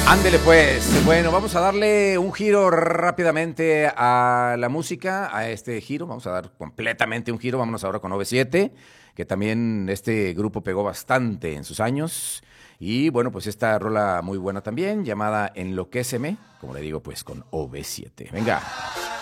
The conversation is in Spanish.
Ándele pues, bueno, vamos a darle un giro rápidamente a la música, a este giro, vamos a dar completamente un giro, vámonos ahora con OV7, que también este grupo pegó bastante en sus años, y bueno, pues esta rola muy buena también, llamada Enloquéceme, como le digo, pues con OV7, venga.